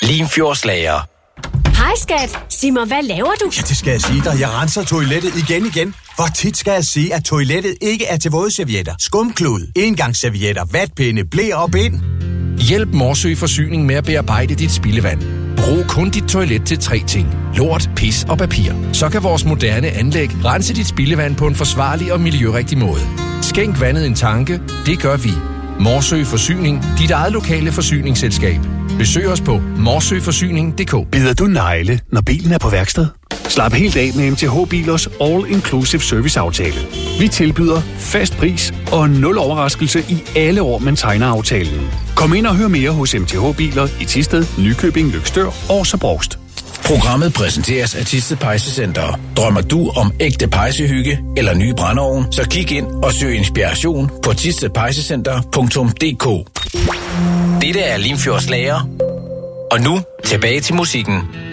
Limfjordslager. Hej skat, sig mig, hvad laver du? Ja, det skal jeg sige dig. Jeg renser toilettet igen. Hvor tit skal jeg sige, at toilettet ikke er til vådservietter, skumklud, engangsservietter, vatpinde, ble og bind? Hjælp Morsø Forsyning med at bearbejde dit spildevand. Brug kun dit toilet til 3 ting. Lort, pis og papir. Så kan vores moderne anlæg rense dit spildevand på en forsvarlig og miljørigtig måde. Skænk vandet en tanke. Det gør vi. Morsø Forsyning, dit eget lokale forsyningsselskab. Besøg os på morsøforsyning.dk. Bider du negle, når bilen er på værksted? Slap helt af med MTH Bilers All-Inclusive Service-aftale. Vi tilbyder fast pris og 0 overraskelse i alle år, man tegner aftalen. Kom ind og hør mere hos MTH Biler i Thisted, Nykøbing, Løgstør og Brovst. Programmet præsenteres af Thisted Pejsecenter. Drømmer du om ægte pejsehygge eller ny brændeovn, så kig ind og søg inspiration på thistedpejsecenter.dk. Dette er Limfjordslager. Og nu tilbage til musikken.